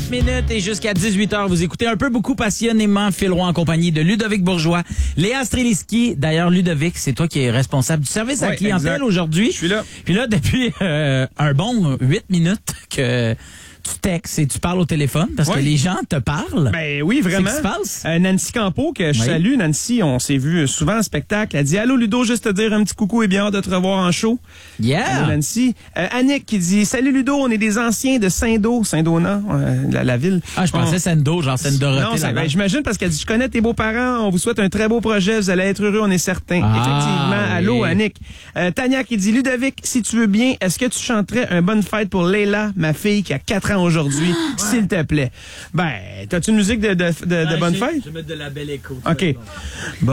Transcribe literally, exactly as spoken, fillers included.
minutes et jusqu'à dix-huit heures, vous écoutez un peu beaucoup passionnément Phil Roy en compagnie de Ludovic Bourgeois, Léa Streliski. D'ailleurs, Ludovic, c'est toi qui es responsable du service à la ouais, clientèle exact. aujourd'hui. Je suis là. Puis là, depuis euh, un bon huit minutes que tu textes et tu parles au téléphone parce ouais. que les gens te parlent. Ben oui, vraiment. C'est ce qui se passe? Euh, Nancy Campo, que je Oui. salue. Nancy, on s'est vu souvent en spectacle. Elle dit « Allô Ludo, juste te dire un petit coucou et bien hâte de te revoir en show. » Yeah! Allô Nancy. Euh, Annick qui dit « Salut Ludo, on est des anciens de Saint-Do, Saint-Donat, euh, la, la ville. » Ah, je pensais Sendo, genre Sendo-Dorothée. Non, ça, là-bas. ben, j'imagine parce qu'elle dit « Je connais tes beaux-parents, on vous souhaite un très beau projet, vous allez être heureux, on est certain. Ah, Effectivement. oui. Allô Annick. Euh, Tania qui dit « Ludovic, si tu veux bien, est-ce que tu chanterais un bonne fête pour Leila, ma fille qui a quatre ans aujourd'hui, s'il te plaît? » Ben, t'as-tu une musique de, de, de, de bonne fête? Je vais mettre de la belle écho. OK. Bon.